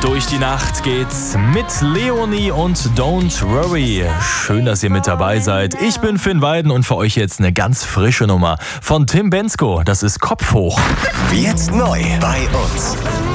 Durch die Nacht geht's mit Leonie und Don't Worry. Schön, dass ihr mit dabei seid. Ich bin Finn Weiden und für euch jetzt eine ganz frische Nummer von Tim Bendzko. Das ist Kopf hoch. Jetzt neu bei uns.